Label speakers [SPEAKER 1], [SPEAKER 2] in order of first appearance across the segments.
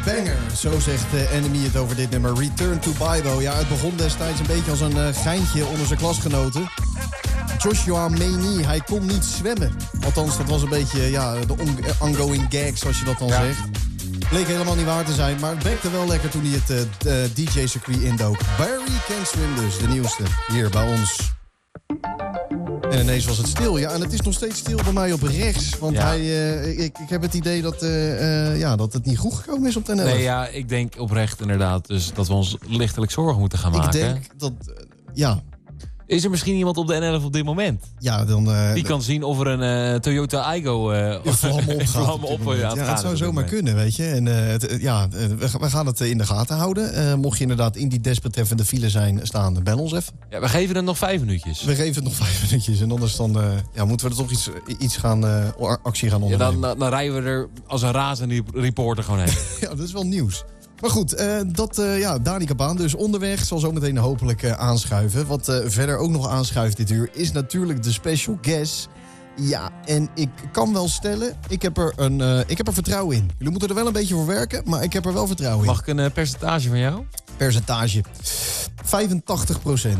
[SPEAKER 1] banger, zo zegt Enemy het over dit nummer. Return to Bible. Ja, het begon destijds een beetje als een geintje onder zijn klasgenoten. Joshua Manie, hij kon niet zwemmen. Althans, dat was een beetje de ongoing gag, zoals je dat dan zegt. Bleek helemaal niet waar te zijn, maar het bekte wel lekker toen hij het DJ-circuit indook. Barry Can Swim dus, de nieuwste, hier bij ons. En ineens was het stil. Ja, en het is nog steeds stil bij mij op rechts. Want ik heb het idee dat het niet goed gekomen is op de NL.
[SPEAKER 2] Nee, ja, ik denk oprecht inderdaad dus dat we ons lichtelijk zorgen moeten gaan maken.
[SPEAKER 1] Ik denk dat,
[SPEAKER 2] Is er misschien iemand op de NL op dit moment?
[SPEAKER 1] Ja, dan...
[SPEAKER 2] die kan zien of er een Toyota Aygo
[SPEAKER 1] vlam op gaat. Ja, het zou zomaar kunnen, weet je. En we gaan het in de gaten houden. Mocht je inderdaad in die desbetreffende file staan, bel ons even.
[SPEAKER 2] Ja, we geven het nog 5 minuutjes.
[SPEAKER 1] We geven het nog 5 minuutjes. En anders dan moeten we er toch iets gaan, actie gaan ondernemen.
[SPEAKER 2] Ja, dan rijden we er als een razende reporter gewoon heen.
[SPEAKER 1] Ja, dat is wel nieuws. Maar goed, Dani Cabaan dus onderweg. Zal zo meteen hopelijk aanschuiven. Wat verder ook nog aanschuift dit uur is natuurlijk de special guest. Ja, en ik kan wel stellen, ik heb er vertrouwen in. Jullie moeten er wel een beetje voor werken, maar ik heb er wel vertrouwen in.
[SPEAKER 2] Mag ik een percentage van jou?
[SPEAKER 1] Percentage. 85%.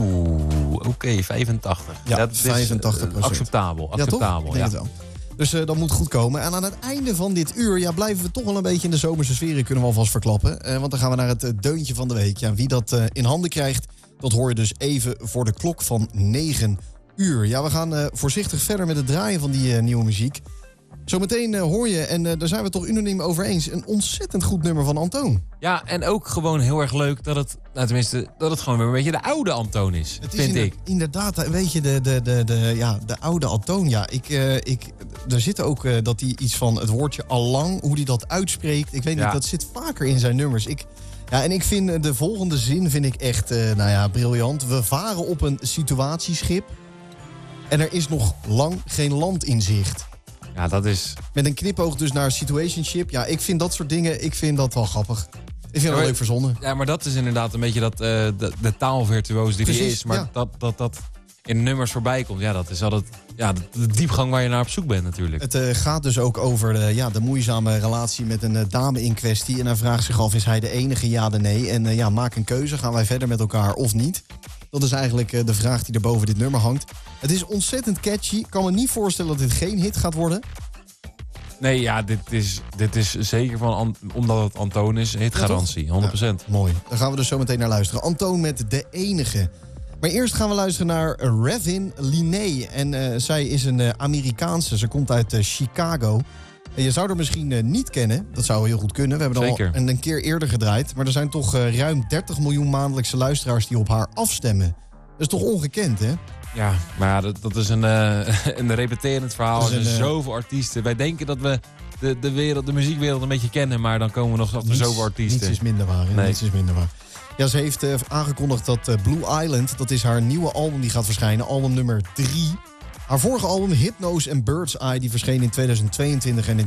[SPEAKER 2] Oké, 85.
[SPEAKER 1] Ja,
[SPEAKER 2] dat is
[SPEAKER 1] 85%.
[SPEAKER 2] Acceptabel.
[SPEAKER 1] Ja, toch? Ik denk het wel. Dus dat moet goed komen. En aan het einde van dit uur blijven we toch wel een beetje in de zomerse sfeer, kunnen we alvast verklappen. Want dan gaan we naar het deuntje van de week. Ja, wie dat in handen krijgt, dat hoor je dus even voor de klok van 9 uur. Ja, we gaan voorzichtig verder met het draaien van die nieuwe muziek. Zometeen hoor je, en daar zijn we het toch unaniem over eens, een ontzettend goed nummer van Antoon.
[SPEAKER 2] Ja, en ook gewoon heel erg leuk dat het, dat het gewoon weer een beetje de oude Antoon is, vind ik.
[SPEAKER 1] Inderdaad, weet je, de oude Antoon, ja. Er zit ook dat hij iets van het woordje allang, hoe hij dat uitspreekt. Ik weet niet, dat zit vaker in zijn nummers. En ik vind de volgende zin echt, briljant. We varen op een situatieschip en er is nog lang geen land in zicht.
[SPEAKER 2] Ja, dat is...
[SPEAKER 1] Met een knipoog dus naar situationship. Ja, ik vind dat soort dingen, wel grappig. Ik vind het leuk verzonnen.
[SPEAKER 2] Ja, maar dat is inderdaad een beetje de taalvirtuoos die hij is. Maar dat in nummers voorbij komt. Ja, dat is altijd de diepgang waar je naar op zoek bent natuurlijk.
[SPEAKER 1] Het gaat dus ook over de moeizame relatie met een dame in kwestie. En hij vraagt zich af, is hij de enige, ja de nee? En maak een keuze, gaan wij verder met elkaar of niet? Dat is eigenlijk de vraag die er boven dit nummer hangt. Het is ontzettend catchy. Ik kan me niet voorstellen dat dit geen hit gaat worden.
[SPEAKER 2] Nee, ja, dit is zeker omdat het Antoon is, hitgarantie, 100%.
[SPEAKER 1] Ja, mooi. Daar gaan we dus zo meteen naar luisteren. Antoon met De Enige. Maar eerst gaan we luisteren naar Ravin Liné. En zij is een Amerikaanse. Ze komt uit Chicago. En je zou haar misschien niet kennen. Dat zou heel goed kunnen. We hebben er al een keer eerder gedraaid. Maar er zijn toch ruim 30 miljoen maandelijkse luisteraars die op haar afstemmen. Dat is toch ongekend, hè?
[SPEAKER 2] Ja, maar dat is een repeterend verhaal. Er zijn zoveel artiesten. Wij denken dat we de muziekwereld een beetje kennen, maar dan komen we nog achter zoveel artiesten.
[SPEAKER 1] Niets is minder waar. Nee. Niets is minder waar. Ja, ze heeft aangekondigd dat Blue Island, dat is haar nieuwe album die gaat verschijnen. Album nummer 3. Haar vorige album, Hypnose en Bird's Eye, die verscheen in 2022 en in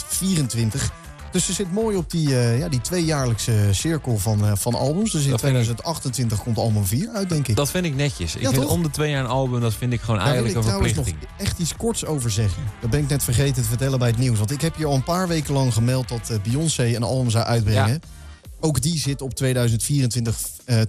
[SPEAKER 1] 2024. Dus ze zit mooi op die tweejaarlijkse cirkel van albums. Dus in 2028 komt album 4 uit, denk ik.
[SPEAKER 2] Dat vind ik netjes. Ik vind om de 2 jaar een album, dat vind ik gewoon eigenlijk een verplichting.
[SPEAKER 1] Daar wil ik trouwens nog echt iets korts over zeggen. Dat ben ik net vergeten te vertellen bij het nieuws. Want ik heb je al een paar weken lang gemeld dat Beyoncé een album zou uitbrengen. Ja. Ook die zit op 2022,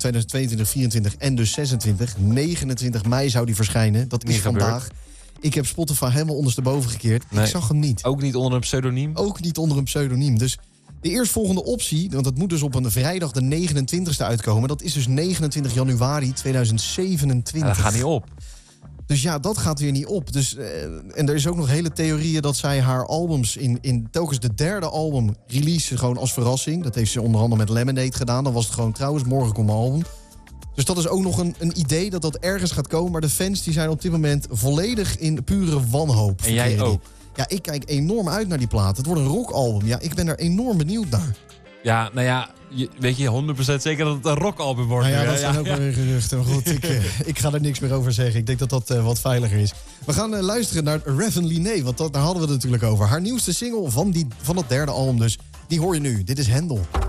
[SPEAKER 1] 2024 en dus 26. 29 mei zou die verschijnen. Dat is vandaag. Gebeurd. Ik heb Spotify helemaal ondersteboven gekeerd. Nee, ik zag hem niet.
[SPEAKER 2] Ook niet onder een pseudoniem?
[SPEAKER 1] Ook niet onder een pseudoniem. Dus de eerstvolgende optie, want dat moet dus op een vrijdag de 29e uitkomen. Dat is dus 29 januari 2027.
[SPEAKER 2] Ja, dat gaat niet op.
[SPEAKER 1] Dus ja, dat gaat weer niet op. Dus, en er is ook nog hele theorieën dat zij haar albums in telkens de derde album release gewoon als verrassing. Dat heeft ze onder andere met Lemonade gedaan. Dan was het gewoon trouwens, morgen komt mijn album. Dus dat is ook nog een idee dat ergens gaat komen. Maar de fans die zijn op dit moment volledig in pure wanhoop.
[SPEAKER 2] En jij ook?
[SPEAKER 1] Ja, ik kijk enorm uit naar die plaat. Het wordt een rockalbum. Ja, ik ben er enorm benieuwd naar.
[SPEAKER 2] Ja, nou ja, weet je 100% zeker dat het een rockalbum wordt?
[SPEAKER 1] Nou ja, dat zijn ook weer geruchten. Maar goed, ik ga er niks meer over zeggen. Ik denk dat dat wat veiliger is. We gaan luisteren naar Ravin Liné, want daar hadden we het natuurlijk over. Haar nieuwste single van het derde album dus. Die hoor je nu. Dit is Hendel.